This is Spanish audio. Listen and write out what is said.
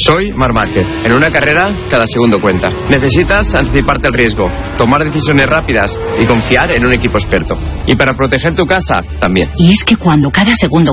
Soy Marc Márquez. En una carrera, cada segundo cuenta. Necesitas anticiparte al riesgo, tomar decisiones rápidas y confiar en un equipo experto. Y para proteger tu casa, también. Y es que cuando cada segundo